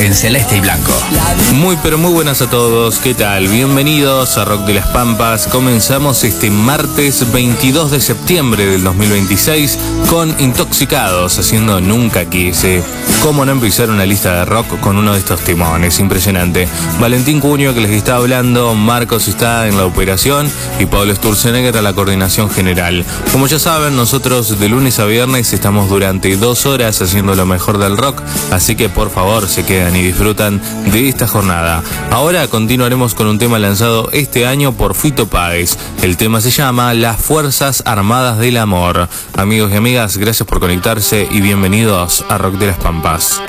en celeste y blanco. Muy pero muy buenas a todos, ¿qué tal? Bienvenidos a Rock de las Pampas. Comenzamos este martes 22 de septiembre del 2026 con Intoxicados, haciendo Nunca Quise. ¿Cómo no empezar una lista de rock con uno de estos timones? Impresionante. Valentín Cuño, que les está hablando, Marcos está en la operación y Pablo Sturzenegger a la coordinación general. Como ya saben, nosotros de lunes a viernes estamos durante 2 horas haciendo lo mejor del rock, así que por favor se quedan y disfrutan de esta jornada. Ahora continuaremos con un tema lanzado este año por Fito Páez. El tema se llama Las Fuerzas Armadas del Amor. Amigos y amigas, gracias por conectarse y bienvenidos a Rock de las Pampas.